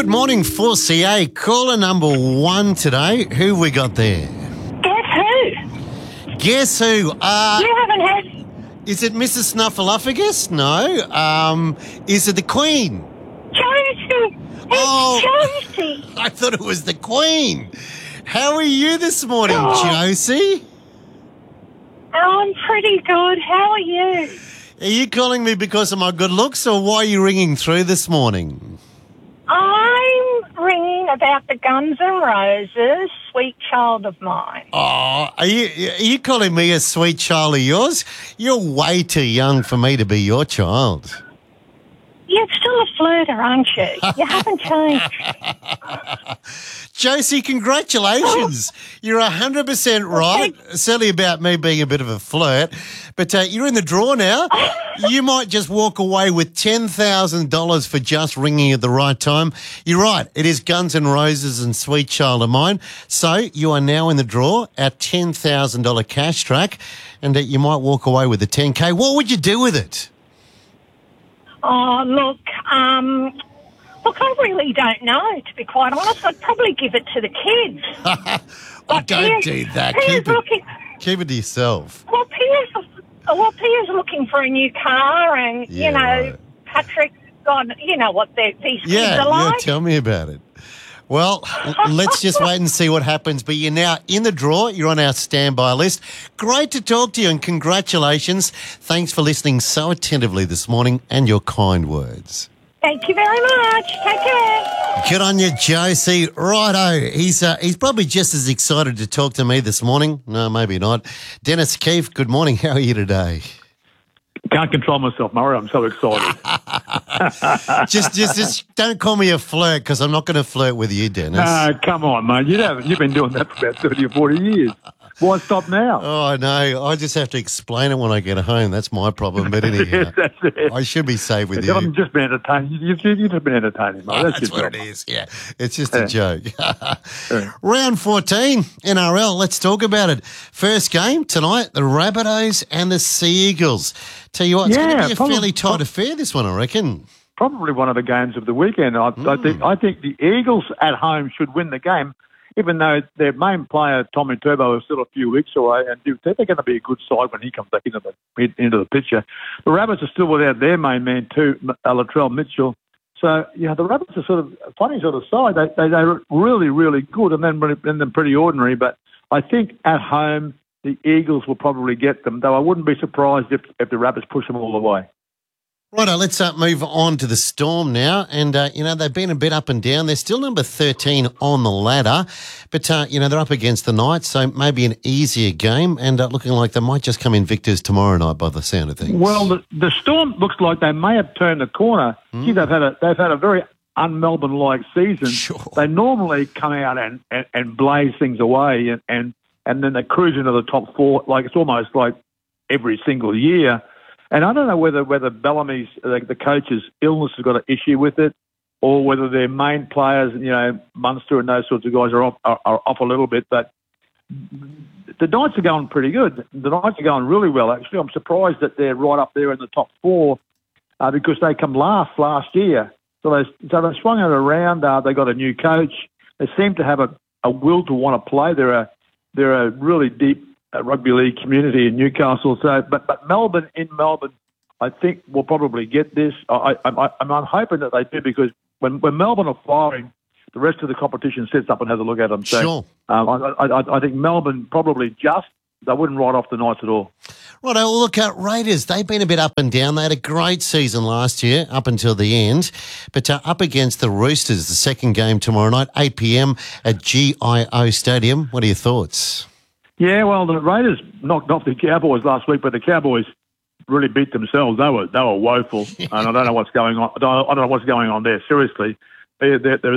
Good morning, 4CA. Caller number 1 today. Who we got there? Guess who? Guess who? You haven't had... Is it Mrs. Snuffleupagus? No. Is it the Queen? Josie! It's Josie! I thought it was the Queen. How are you this morning, Josie? I'm pretty good. How are you? Are you calling me because of my good looks, or why are you ringing through this morning? I'm ringing about the Guns N' Roses, Sweet Child of Mine. Oh, are you calling me a sweet child of yours? You're way too young for me to be your child. You're still a flirter, aren't you? You haven't changed. Josie, congratulations. You're 100% right. Certainly about me being a bit of a flirt. But you're in the draw now. You might just walk away with $10,000 for just ringing at the right time. You're right. It is Guns N' Roses and Sweet Child of Mine. So you are now in the draw, our $10,000 cash track, and you might walk away with the 10K. What would you do with it? Oh, look, I really don't know, to be quite honest. I'd probably give it to the kids. Don't do that. Keep it to yourself. Well, Pia's looking for a new car and, right. Patrick, God, you know what these kids are like. Yeah, tell me about it. Well, let's just wait and see what happens. But you're now in the draw. You're on our standby list. Great to talk to you and congratulations. Thanks for listening so attentively this morning and your kind words. Thank you very much. Take care. Good on you, Josie. Righto. He's probably just as excited to talk to me this morning. No, maybe not. Dennis Keefe, good morning. How are you today? Can't control myself, Murray. I'm so excited. just don't call me a flirt because I'm not going to flirt with you, Dennis. No, come on, mate. You've been doing that for about 30 or 40 years. Why stop now? Oh, I know. I just have to explain it when I get home. That's my problem. But anyhow, yes, that's it. I should be safe with you. I've just been entertaining. You've just been entertaining, mate. That's what it is. Yeah, it's just a joke. Round 14, NRL. Let's talk about it. First game tonight, the Rabbitohs and the Sea Eagles. Tell you what, it's going to be a fairly tight affair, this one, I reckon. Probably one of the games of the weekend. I think the Eagles at home should win the game, even though their main player, Tommy Turbo, is still a few weeks away, and they're going to be a good side when he comes back into the picture. The Rabbits are still without their main man too, Latrell Mitchell. So, the Rabbits are sort of a funny sort of side. They're really, really good, and then pretty ordinary. But I think at home, the Eagles will probably get them, though I wouldn't be surprised if the Rabbits push them all the way. Righto, let's move on to the Storm now. And, they've been a bit up and down. They're still number 13 on the ladder. But, they're up against the Knights, so maybe an easier game. And looking like they might just come in victors tomorrow night by the sound of things. Well, the Storm looks like they may have turned the corner. Gee, they've had a very un-Melbourne-like season. Sure. They normally come out and blaze things away and then they cruise into the top four. Like it's almost like every single year. And I don't know whether Bellamy's, the coach's illness has got an issue with it, or whether their main players, Munster and those sorts of guys are off a little bit. But the Knights are going pretty good. The Knights are going really well, actually. I'm surprised that they're right up there in the top four because they come last year. So they swung it around. They got a new coach. They seem to have a will to want to play. They're a really deep rugby league community in Newcastle. So, but Melbourne, I think will probably get this. I'm hoping that they do because when Melbourne are firing, the rest of the competition sits up and has a look at them. So, sure. I think Melbourne probably they wouldn't write off the Knights at all. Right, well, look at Raiders. They've been a bit up and down. They had a great season last year up until the end. But up against the Roosters, the second game tomorrow night, 8 p.m. at GIO Stadium. What are your thoughts? Yeah, well, the Raiders knocked off the Cowboys last week, but the Cowboys really beat themselves. They were woeful, and I don't know what's going on. I don't know what's going on there. Seriously, they're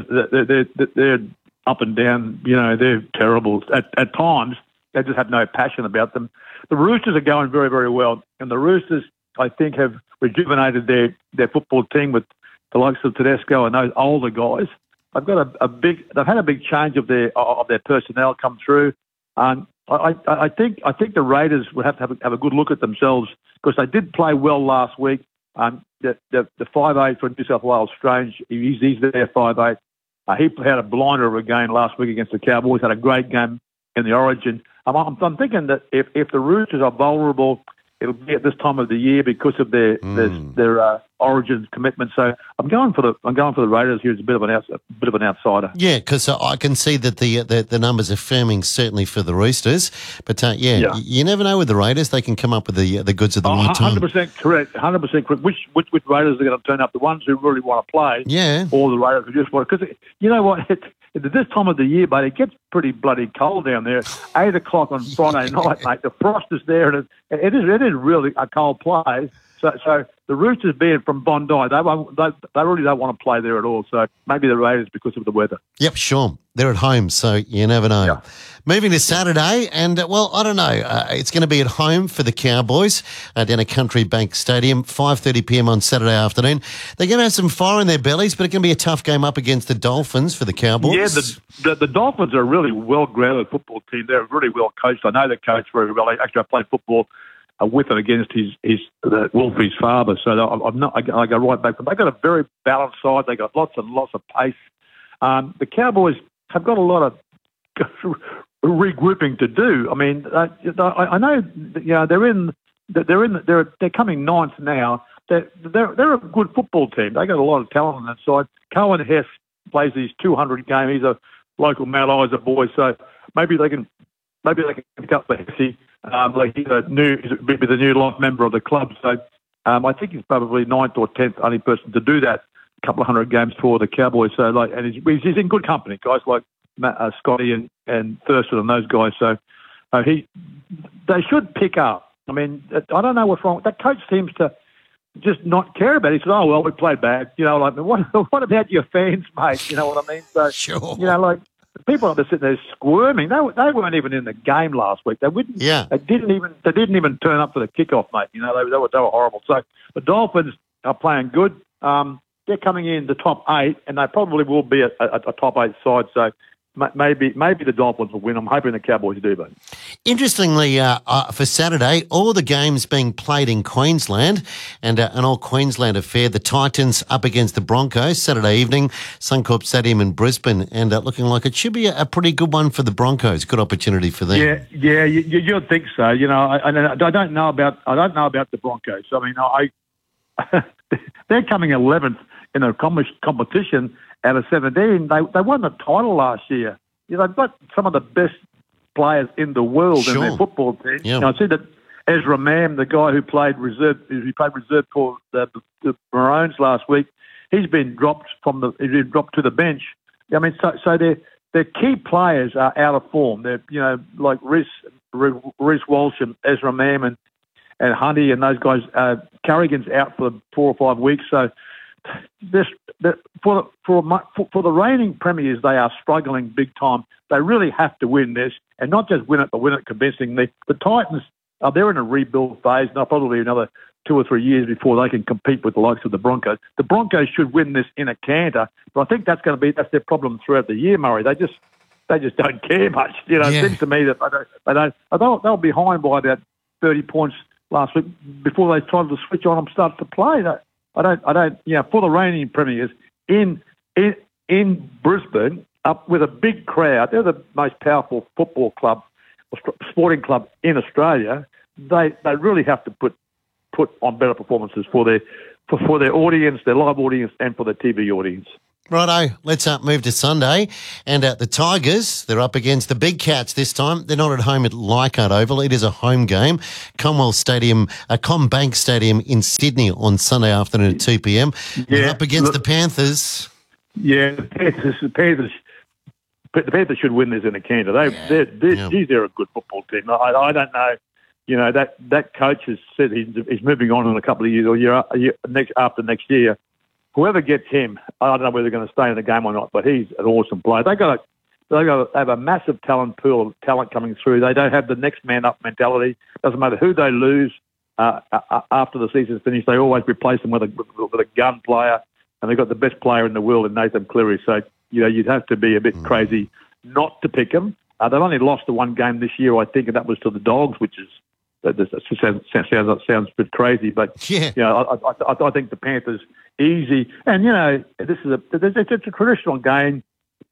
up and down. They're terrible at times. They just have no passion about them. The Roosters are going very, very well, and the Roosters, I think, have rejuvenated their football team with the likes of Tedesco and those older guys. They've got they've had a big change of their personnel come through, and I think the Raiders would have to have a good look at themselves because they did play well last week. The 5'8" for New South Wales, Strange, he's there 5'8". He had a blinder of a game last week against the Cowboys, had a great game in the Origin. I'm thinking that if the Roosters are vulnerable, it'll be at this time of the year because of their Origin commitment. So I'm going for the Raiders here as a bit of an outsider. Yeah, because I can see that the numbers are firming certainly for the Roosters, but you never know with the Raiders. They can come up with the goods at the right time. 100% correct. 100% correct. Which Raiders are going to turn up? The ones who really want to play, or the Raiders who just want? Because you know what. At this time of the year, mate, it gets pretty bloody cold down there. 8 o'clock on Friday night, mate. The frost is there, and it is really a cold play. So the Roosters being from Bondi, they really don't want to play there at all. So maybe the Raiders because of the weather. Yep, sure. They're at home, so you never know. Yeah. Moving to Saturday, and, I don't know. It's going to be at home for the Cowboys down at Country Bank Stadium, 5:30 p.m. on Saturday afternoon. They're going to have some fire in their bellies, but it's going to be a tough game up against the Dolphins for the Cowboys. Yeah, the Dolphins are a really well-grounded football team. They're really well coached. I know they're coached very well. Actually, I played football with and against Wolfie's father, so I go right back. But they've got a very balanced side. They've got lots and lots of pace. The Cowboys have got a lot of regrouping to do. I mean, I know they're coming ninth now. They're a good football team. They got a lot of talent on that side. Cohen Hess plays his 200 game. He's a local Mount Isa boy, so maybe they can pick up the Hessy. He's a new life member of the club, so I think he's probably 9th or 10th only person to do that. A couple of 100 games for the Cowboys, so and he's in good company, guys like Scotty and Thurston and those guys. So they should pick up. I mean, I don't know what's wrong. That coach seems to just not care about it. He says, "Oh well, we played bad." What about your fans, mate? You know what I mean? So sure. The people are sitting there squirming. They weren't even in the game last week. They wouldn't. Yeah. They didn't even turn up for the kickoff, mate. They were horrible. So the Dolphins are playing good. They're coming in the top 8, and they probably will be a top 8 side. So maybe the Dolphins will win. I'm hoping the Cowboys do, but interestingly, for Saturday, all the games being played in Queensland and an all Queensland affair. The Titans up against the Broncos Saturday evening, Suncorp Stadium in Brisbane, and looking like it should be a pretty good one for the Broncos. Good opportunity for them. Yeah, you'd think so. I don't know about the Broncos. I mean, they're coming 11th in a competition out of 17. They won the title last year. They've got some of the best players in the world in their football team. Yeah. I see that Ezra Mam, the guy who played reserve for the Maroons last week, he's been dropped to the bench. I mean, so their key players are out of form. They're like Reece Walsh and Ezra Mam and Hunty and those guys. Carrigan's out for 4 or 5 weeks. So for the reigning premiers, they are struggling big time. They really have to win this, and not just win it, but win it convincingly. The Titans, they're in a rebuild phase, and probably another 2 or 3 years before they can compete with the likes of the Broncos. The Broncos should win this in a canter, but I think that's their problem throughout the year, Murray. They just don't care much. It seems to me that they were behind by about 30 points last week before they tried to switch on and start to play. I don't. For the reigning premiers in Brisbane, up with a big crowd, they're the most powerful football club, sporting club in Australia. They really have to put on better performances for their audience, their live audience, and for the TV audience. Righto, let's move to Sunday. And the Tigers, they're up against the Big Cats this time. They're not at home at Leichhardt Oval. It is a home game. CommBank Stadium in Sydney on Sunday afternoon at 2 p.m. They're up against the Panthers. Yeah, the Panthers should win this in a canter. They're a good football team. I don't know. That coach has said he's moving on in a couple of years or after next year. Whoever gets him, I don't know whether they're going to stay in the game or not, but he's an awesome player. They have a massive talent pool of talent coming through. They don't have the next man up mentality. Doesn't matter who they lose after the season's finished. They always replace them with a gun player, and they've got the best player in the world in Nathan Cleary. So you'd have to be a bit crazy not to pick them. They've only lost the one game this year, I think, and that was to the Dogs, which is sounds a bit crazy. But I think the Panthers easy, and it's a traditional game.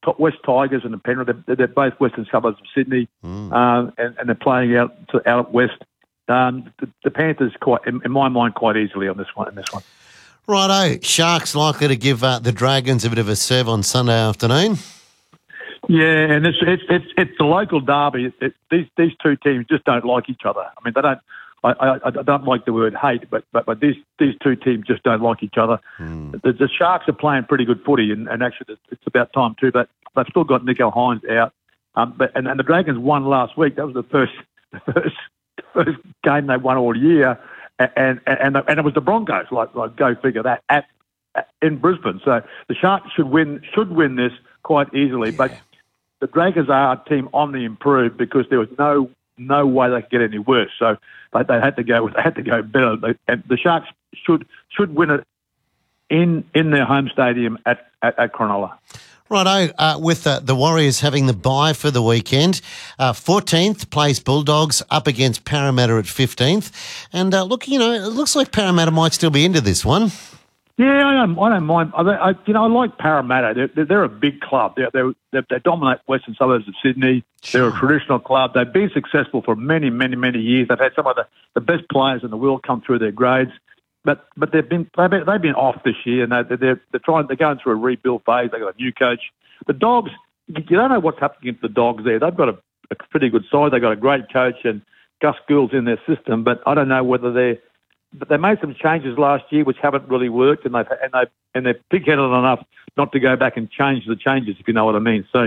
West Tigers and the Penrith. They're both western suburbs of Sydney, and they're playing out west. The Panthers, in my mind, quite easily on this one. Righto, Sharks likely to give the Dragons a bit of a serve on Sunday afternoon. Yeah, and it's the local derby. These two teams just don't like each other. I mean, they don't. I don't like the word hate, but these two teams just don't like each other. The Sharks are playing pretty good footy, and actually it's about time too. But they've still got Nico Hines out. And the Dragons won last week. That was the first game they won all year, and it was the Broncos. Like go figure that in Brisbane. So the Sharks should win this quite easily. Yeah. But the Dragons are a team on the improve because there was no way they could get any worse. So they had to go better. And the Sharks should win it in their home stadium at Cronulla. Righto, with the Warriors having the bye for the weekend, 14th plays Bulldogs up against Parramatta at 15th. And look, it looks like Parramatta might still be into this one. Yeah, I don't mind. I like Parramatta. They're a big club. They dominate western suburbs of Sydney. They're a traditional club. They've been successful for many, many, many years. They've had some of the best players in the world come through their grades. But they've been off this year, and they're going through a rebuild phase. They've got a new coach. The Dogs, you don't know what's happening against the Dogs there. They've got a pretty good side. They've got a great coach, and Gus Gould's in their system. But I don't know whether they made some changes last year which haven't really worked, and they're pig-headed enough not to go back and change the changes, if you know what I mean. So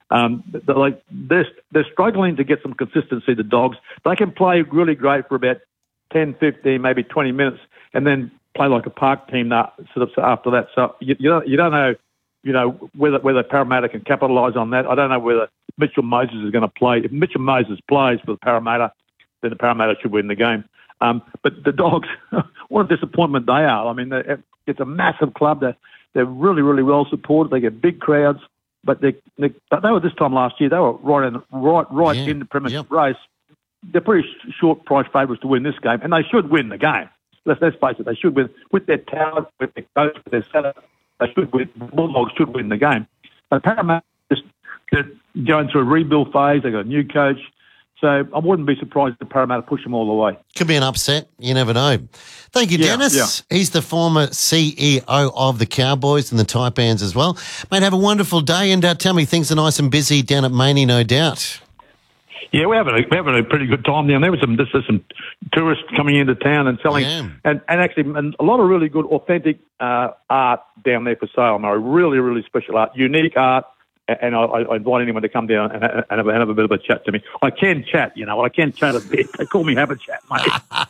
they're struggling to get some consistency. The Dogs, they can play really great for about 10, 15, maybe 20 minutes, and then play like a park team after that. So you don't know, whether Parramatta can capitalise on that. I don't know whether Mitchell Moses is going to play. If Mitchell Moses plays for the Parramatta, then the Parramatta should win the game. But the Dogs, what a disappointment they are. I mean, it's a massive club. They're really, really well supported. They get big crowds. But they were this time last year. They were right in the Premiership race. They're pretty short price favourites to win this game, and they should win the game. Let's face it, they should win with their talent, with their coach, with their setup. They should win. The Bulldogs should win the game. But Parramatta, they're going through a rebuild phase. They've got a new coach. So I wouldn't be surprised if Parramatta push them all the way. Could be an upset. You never know. Thank you, Dennis. Yeah. He's the former CEO of the Cowboys and the Taipans as well. Mate, have a wonderful day, and tell me things are nice and busy down at Maney, no doubt. Yeah, we're having a pretty good time down there. There's some tourists coming into town and selling, and actually a lot of really good, authentic art down there for sale, Murray. Really, really special art, unique art. And I invite anyone to come down and have a bit of a chat to me. I can chat, I can chat a bit. They call me have a chat, mate.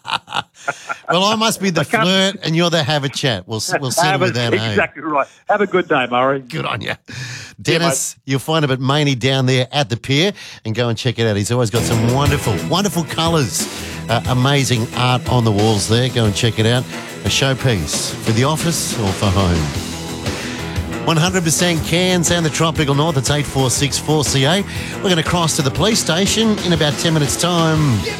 Well, I must be the flirt and you're the have a chat. We'll settle with that. Exactly right. Have a good day, Murray. Good on you. Dennis, you'll find him at Maney down there at the pier, and go and check it out. He's always got some wonderful, wonderful colours, amazing art on the walls there. Go and check it out. A showpiece for the office or for home. 100% Cairns and the Tropical North. It's 8464 CA. We're going to cross to the police station in about 10 minutes' time.